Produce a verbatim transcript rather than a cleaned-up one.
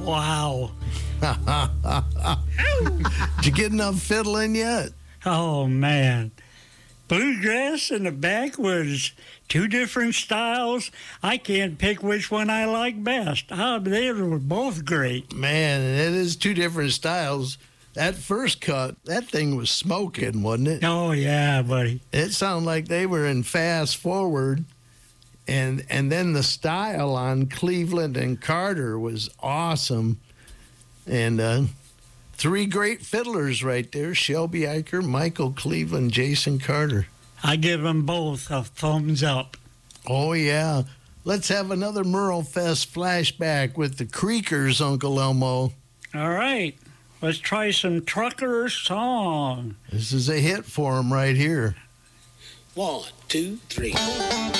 Wow. Did you get enough fiddling yet? Oh, man. Bluegrass and the backwoods, two different styles. I can't pick which one I like best. Oh, they were both great. Man, it is two different styles. That first cut, that thing was smoking, wasn't it? Oh, yeah, buddy. It sounded like they were in fast forward. And and then the style on Cleveland and Carter was awesome. And uh, three great fiddlers right there, Shelby Eicher, Michael Cleveland, Jason Carter. I give them both a thumbs up. Oh, yeah. Let's have another Merle Fest flashback with the Creekers, Uncle Elmo. All right. Let's try some Trucker Song. This is a hit for them right here. One, two, three.